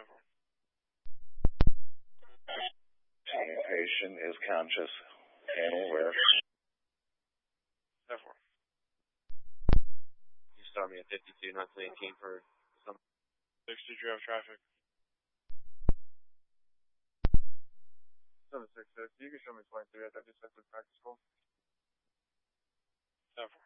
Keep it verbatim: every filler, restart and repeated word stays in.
Never. Patient is conscious and aware. Never. You start me at fifty-two, not eighteen for some. six, did you have traffic? seven six six, you can show me twenty-three at that defensive practice school. Never.